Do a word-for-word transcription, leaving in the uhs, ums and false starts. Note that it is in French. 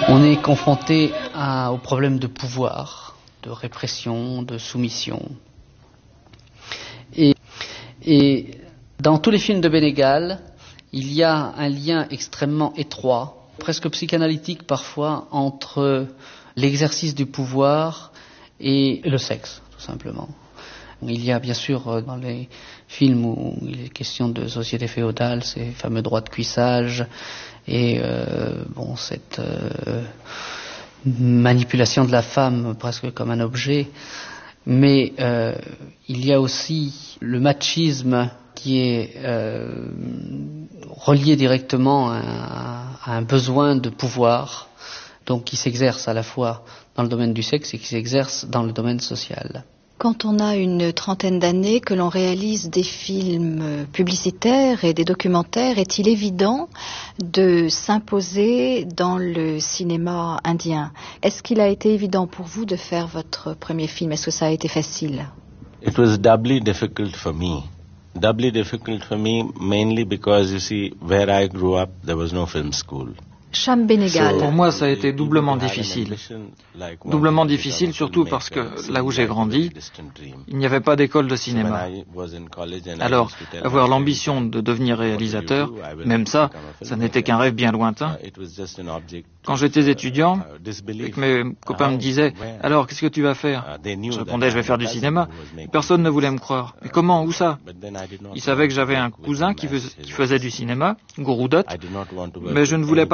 On est confronté à, au problème de pouvoir, de répression, de soumission. Et, et dans tous les films de Benegal, il y a un lien extrêmement étroit, presque psychanalytique parfois, entre l'exercice du pouvoir et le sexe, tout simplement. Il y a bien sûr dans les films où il est question de société féodale, ces fameux droits de cuissage et euh, bon, cette euh, manipulation de la femme presque comme un objet. Mais euh, il y a aussi le machisme qui est euh, relié directement à, à un besoin de pouvoir, donc qui s'exerce à la fois dans le domaine du sexe et qui s'exerce dans le domaine social. Quand on a une trentaine d'années, que l'on réalise des films publicitaires et des documentaires, est-il évident de s'imposer dans le cinéma indien? Est-ce qu'il a été évident pour vous de faire votre premier film? Est-ce que ça a été facile? It was doubly difficult for me. Doubly difficult for me mainly because, you see, where I grew up, there was no film school. Cham Benegal. Pour moi, ça a été doublement difficile. Doublement difficile surtout parce que, là où j'ai grandi, il n'y avait pas d'école de cinéma. Alors, avoir l'ambition de devenir réalisateur, même ça, ça n'était qu'un rêve bien lointain. Quand j'étais étudiant, et que mes copains me disaient « Alors, qu'est-ce que tu vas faire ?» Je répondais « Je vais faire du cinéma ». Personne ne voulait me croire. « Mais comment? Où ça ?» Ils savaient que j'avais un cousin qui, fais, qui faisait du cinéma, Guru Dutt, mais je ne voulais pas